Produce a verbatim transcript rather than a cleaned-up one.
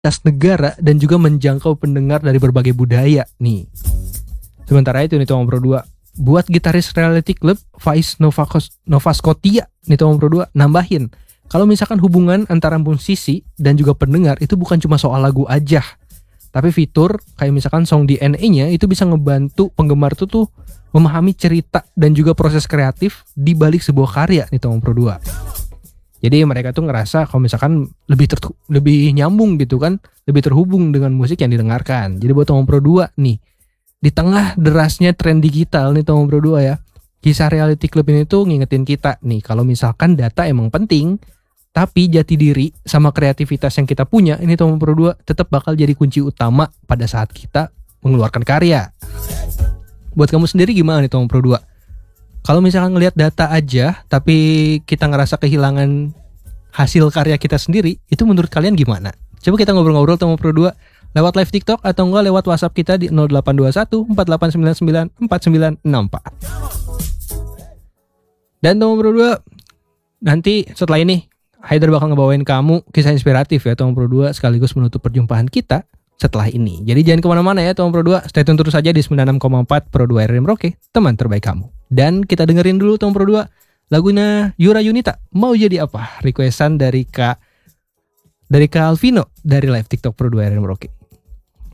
lintas negara dan juga menjangkau pendengar dari berbagai budaya nih. Sementara itu nih Tomang Pro dua, buat gitaris Reality Club Faiz Novakos, Nova Scotia nih Tomang Pro dua nambahin, kalau misalkan hubungan antara musisi dan juga pendengar itu bukan cuma soal lagu aja, tapi fitur kayak misalkan Song D N A-nya itu bisa ngebantu penggemar tuh tuh memahami cerita dan juga proses kreatif di balik sebuah karya nih Tomang Pro dua. Jadi mereka tuh ngerasa kalau misalkan lebih ter, lebih nyambung gitu kan, lebih terhubung dengan musik yang didengarkan. Jadi buat Tomang Pro dua nih, di tengah derasnya tren digital nih Tomang Pro dua ya, kisah Reality Club ini tuh ngingetin kita nih kalau misalkan data emang penting, tapi jati diri sama kreativitas yang kita punya ini Tomang Pro dua tetap bakal jadi kunci utama pada saat kita mengeluarkan karya. Buat kamu sendiri gimana nih Tomang Pro dua? Kalau misalkan ngelihat data aja tapi kita ngerasa kehilangan hasil karya kita sendiri, itu menurut kalian gimana? Coba kita ngobrol-ngobrol Tomang Pro dua lewat live TikTok atau enggak lewat WhatsApp kita di nol delapan dua satu empat delapan sembilan sembilan empat sembilan enam empat. Dan Tomang Pro dua, nanti setelah ini Haider bakal ngebawain kamu kisah inspiratif ya Tomang Pro dua, sekaligus menutup perjumpaan kita setelah ini. Jadi jangan kemana-mana ya Tomang Pro dua, stay tune terus saja di sembilan puluh enam koma empat Pro dua R R Merauke, teman terbaik kamu. Dan kita dengerin dulu Tomang Pro dua lagunya Yura Yunita, Mau Jadi Apa, requestan dari Kak dari Kak Alvino dari live TikTok Pro dua R R Merauke.